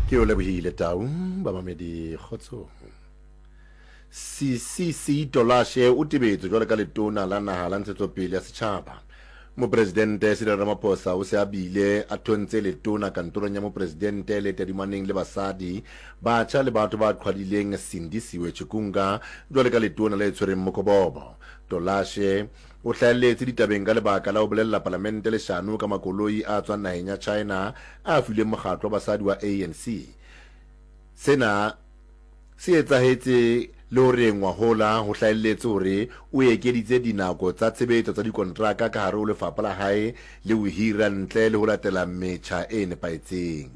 ke o lebohile tau bamamedi kgotsong. CCC Tolashe o tebetswe jwale ka letona la naha la ntshetsopele ya setjhaba. Mopresidente Cyril Ramaphosa o se a bile a thontse letona kantorong ya mopresidente le tadimaneng le basadi batjha le batho ba qhwadileng Sindisiwe Chikunga jwale ka letona le tshwereng Mokobobo. Tolashe o hlahelletse ditabeng ka lebaka la ho bolella parlamente leshano ka makoloi a tswang naheng ya China a fileng mokgatlo wa basadi wa ANC. Sena se etsahetse le hore ngwahola ho hlahelletse hore o ekeditse dinako tsa tshebetso tsa dikontraka ka hare ho lefapha la hae le ho hira ntle le ho latela metjha e nepaetseng.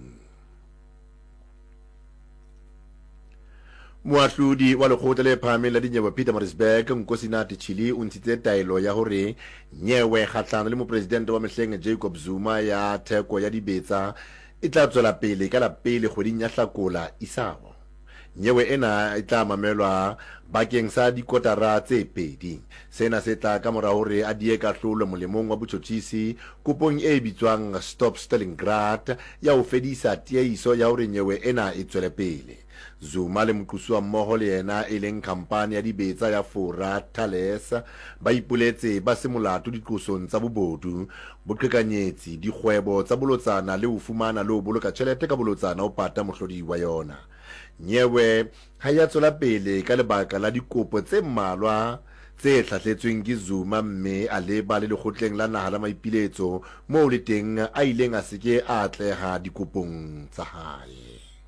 Moahlodi wa lekgotla le phahameng la dinyewe Pietermaritzburg Nkosinathi Chili o ntshitse taelo ya hore nyewe kgahlano le mopresidente wa mehleng Jacob Zuma ya theko ya dibetsa e tla tswela pele ka la pele kgweding ya Hlakola isaho. Nyewe ena e tla mamelwa bakeng sa dikotara tse pedi. Sena se tla ka mora hore a die kahlolo molemong wa botjhotjhisi kopong e bitswang Stop Stalingrad ya ho fedisa tiehiso ya hore nyewe ena e tswele pele. Zuma le moqosuwa mmoho le yena e leng khampani ya dibetsa ya Fora Thales ba ipoletse ba se molato diqosong tsa bobodu, boqhekanyetsi, dikgwebo tsa bolotsana le ho fumana le ho boloka tjhelete ka bolotsana ho pata mohlodi wa yona. Nyewe ha ya tswela pele ka lebaka la dikopo tse mmalwa tse hlahletsweng ke Zuma mme a leba le lekgotleng la naha la maipiletso moo le teng a ileng a seke a atleha dikopong tsa hae.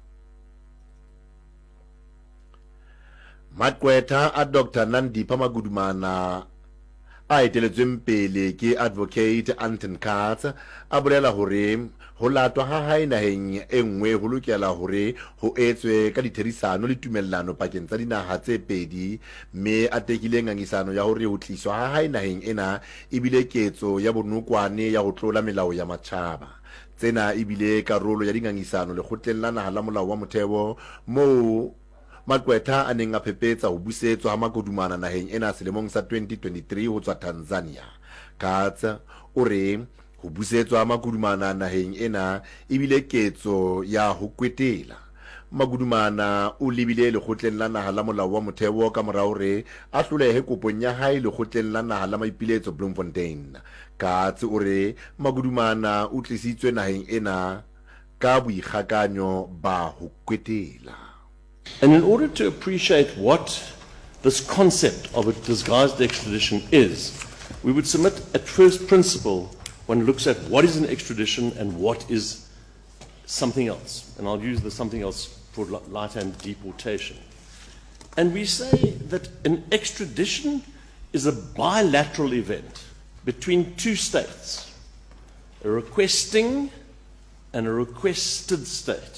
Maqwetha a Dr. Nandipha Magudumana a eteletsweng pele ke Advocate Anton Katz a bolela hore ho latwa ha hae naheng e nngwe ho lokela hore ho etswe ka ditherisano le tumellano pakeng tsa dinaha tse pedi, mme a tekile ngangisano ya hore ho tliswa ha hae naheng ena ebile ketso ya bonokwane ya ho tlola melao ya matjhaba. Tsena ebile karolo ya dingangisano lekgotleng la naha la molao wa motheo moo Maqwetha a neng a phepetsa ho busetswa ha Magudumana naheng ena selemong sa 2023 ho tswa Tanzania. Katz o re ho busetswa ha Magudumana naheng ena ebile ketso ya ho kwetela. Magudumana o lebile lekgotleng la naha la molao wa motheo ka mora hore a hlolehe kopong ya hae lekgotleng la naha la maipiletso Bloemfontein. Katz o re Magudumana o tlisitswe naheng ena ka boikgakanyo ba ho kwetela. And in order to appreciate what this concept of a disguised extradition is, we would submit at first principle one looks at what is an extradition and what is something else. And I'll use the something else for light and deportation. And we say that an extradition is a bilateral event between two states, a requesting and a requested state.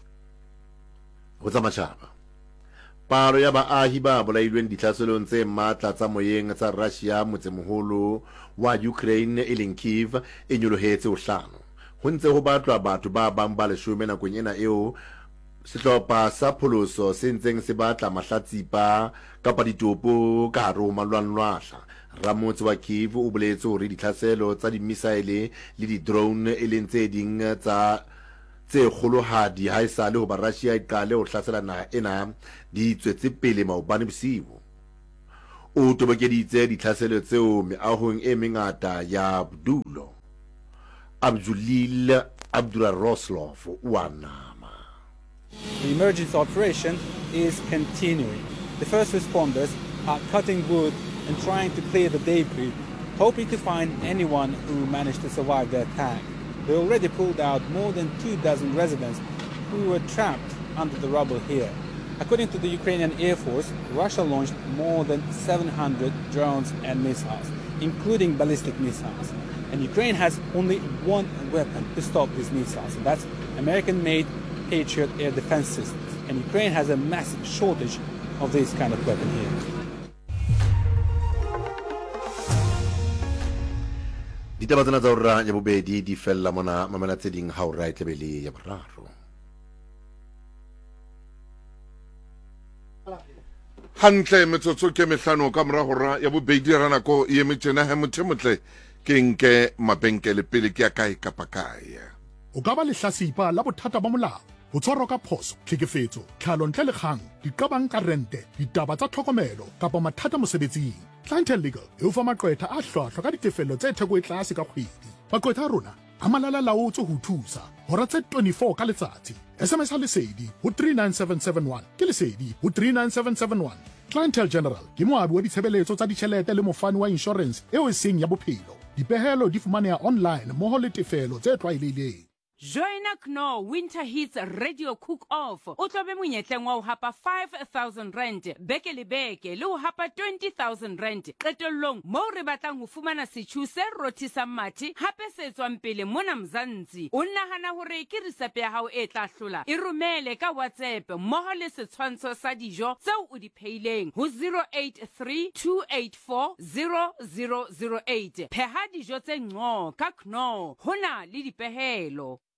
Ho matjhaba palo ya baahi ba bolailweng dihlaselong tse matla tsa moyeng tsa Russia motsemoholo wa Ukraine e leng Kyiv e nyolohetse ho hlano. Ho ntse ho batlwa batho ba bang ba 10 nakong ena eo sehlopha sa pholoso se ntseng se batla mahlatsipa kapa ditopo ka hare ho malwanlwahla. Ramotse wa Kyiv o boletse hore ditlhaselo tsa di-missile le di-drone e leng tse ding tsa tse kgolohadi ha esale ho ba Russia e qale ho hlasela naha ena di tswetse pele maobane bosiu. O tobokeditse ditlhaselo tseo meahong e mengata ya bodulo. Abdulil Abduraroslov wa nama. The emergency operation is continuing. The first responders are cutting wood and trying to clear the debris, hoping to find anyone who managed to survive the attack. They already pulled out more than 24 residents who were trapped under the rubble here. According to the Ukrainian Air Force, Russia launched more than 700 drones and missiles, including ballistic missiles. And Ukraine has only one weapon to stop these missiles, and that's American-made Patriot air defense systems. And Ukraine has a massive shortage of this kind of weapon here. Ditaba tsena tsa hora ya bobedi di fella mona mamela tse ding ha o ra itlebele ya boraro. Hantle metsotso ke mehlano ka mora hora ya bobedi ra nako e emetjena ha mothemotle ke nke mabenkele pele ke ya kae kapa kae. O ka ba lehlasipa la bothata ba molao ho tshwarwa ka phoso, tlhekefetso, tlhalo ntle le kgang, diqabang ka rente, ditaba tsa tlhokomelo kapa mathata mosebetsing. Clientele Legal e o fa maqwetha a hlwahlwa ka ditefello tse theko e tlase ka kgwedi. Maqwetha a rona a malala-laotswe ho thusa hora tse 24 ka letsatsi. SMS ha lesedi ho 39771 ke lesedi ho 39771. Clientele General ke moabi wa ditshebeletso tsa ditjhelete le mofani wa insurance eo e seng ya bophelo. Dipehelo di fumaneha online mmoho le tefelo tse tlwaelehileng. Joina Knorr Winter Hits Radio Cook-Off. O tlobe monyetleng wa ho hapa 5,000 rand beke le beke le ho hapa 20,000 rand qetellong moo re batlang ho fumana setjhu se rothisang mathe hape se tswang pele mona Mzansi. O nahana hore ke risepe ya hao e tla hlola? E romele ka WhatsApp mmoho le setshwantsho sa dijo tseo o di phehileng ho 083 284 0008. Pheha dijo tse ngco ka Knorr, hona le dipehelo.